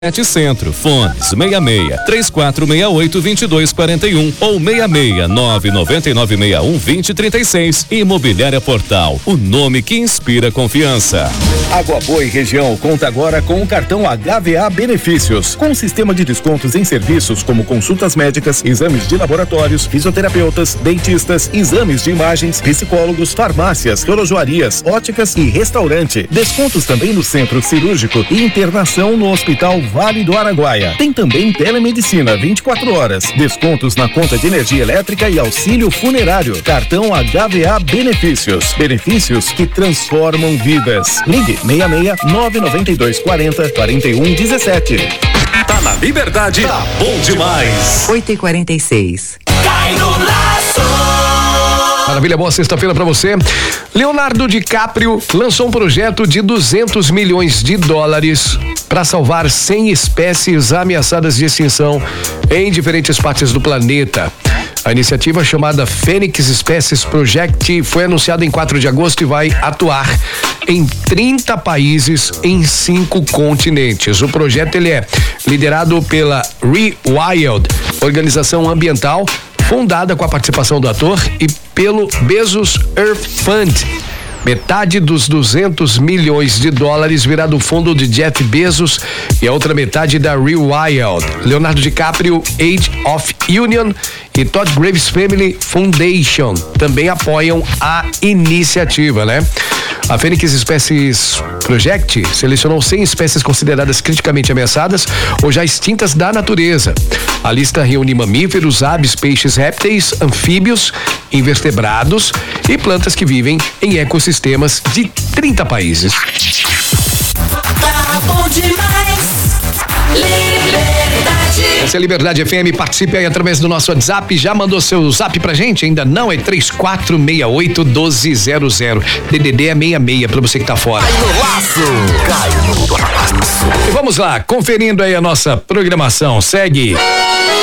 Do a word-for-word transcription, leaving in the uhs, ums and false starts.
Centro, fones seis seis, três quatro seis oito, dois dois quatro um ou seis seis, nove nove nove seis um, dois zero três seis. Imobiliária Portal, o nome que inspira confiança. Água Boa e região conta agora com o cartão H V A Benefícios, com um sistema de descontos em serviços como consultas médicas, exames de laboratórios, fisioterapeutas, dentistas, exames de imagens, psicólogos, farmácias, relojoarias, óticas e restaurante. Descontos também no centro cirúrgico e internação no Hospital Vale do Araguaia. Tem também telemedicina vinte e quatro horas. Descontos na conta de energia elétrica e auxílio funerário. Cartão H V A Benefícios. Benefícios que transformam vidas. Ligue seis seis, nove nove dois, quatro zero, quatro um um sete. Tá na Liberdade, tá bom demais. oito e quarenta e seis. Cai no laço. Maravilha, boa sexta-feira pra você. Leonardo DiCaprio lançou um projeto de duzentos milhões de dólares para salvar cem espécies ameaçadas de extinção em diferentes partes do planeta. A iniciativa, chamada Phoenix Species Project, foi anunciada em quatro de agosto e vai atuar em trinta países em cinco continentes. O projeto ele é liderado pela Rewild, organização ambiental fundada com a participação do ator, e pelo Bezos Earth Fund. Metade dos duzentos milhões de dólares virá do fundo de Jeff Bezos e a outra metade da Rewild. Leonardo DiCaprio Age of Union e Todd Graves Family Foundation também apoiam a iniciativa, né? A Phoenix Species Project selecionou cem espécies consideradas criticamente ameaçadas ou já extintas da natureza. A lista reúne mamíferos, aves, peixes, répteis, anfíbios, invertebrados e plantas que vivem em ecossistemas de trinta países. Tá bom demais. Liberdade. Essa é a Liberdade F M, participe aí através do nosso WhatsApp. Já mandou seu zap pra gente? Ainda não? É três quatro seis oito, um dois zero zero. D D D é sessenta e seis pra você que tá fora. Cai no laço. Cai no laço. E vamos lá, conferindo aí a nossa programação. Segue.